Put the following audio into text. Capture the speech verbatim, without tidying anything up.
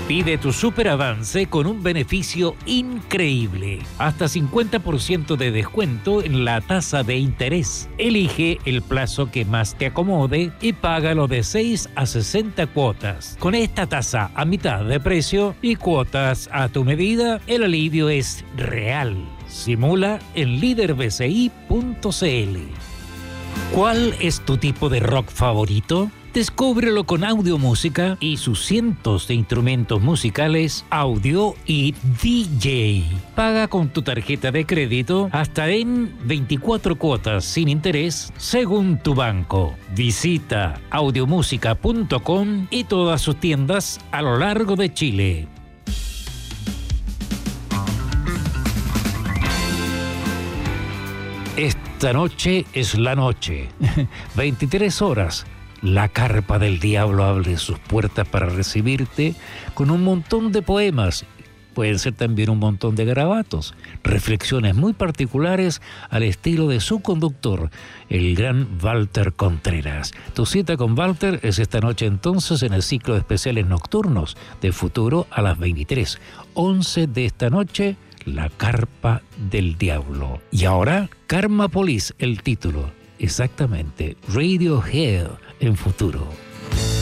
Pide tu superavance con un beneficio increíble. Hasta cincuenta por ciento de descuento en la tasa de interés. Elige el plazo que más te acomode y págalo de seis a sesenta cuotas. Con esta tasa a mitad de precio y cuotas a tu medida, el alivio es real. Simula en líder b c i punto c l. ¿Cuál es tu tipo de rock favorito? Descúbrelo con Audio Música y sus cientos de instrumentos musicales, audio y D J. Paga con tu tarjeta de crédito hasta en veinticuatro cuotas sin interés según tu banco. Visita audiomusica punto com y todas sus tiendas a lo largo de Chile. Esta noche es la noche. veintitrés horas. La carpa del diablo abre sus puertas para recibirte con un montón de poemas. Pueden ser también un montón de garabatos, reflexiones muy particulares al estilo de su conductor, el gran Walter Contreras. Tu cita con Walter es esta noche entonces en el ciclo de especiales nocturnos de Futuro a las veintitrés. once de esta noche, La carpa del diablo. Y ahora, Karma Police, el título. Exactamente, Radiohead en Futuro.